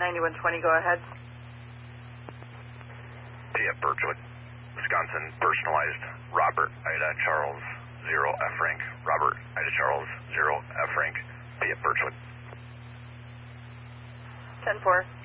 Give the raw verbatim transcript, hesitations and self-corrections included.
ninety-one twenty, go ahead. Via Birchwood, Wisconsin, personalized. Robert, Ida, Charles, zero F rank. Robert, Ida, Charles, zero F rank. Via Birchwood. ten four.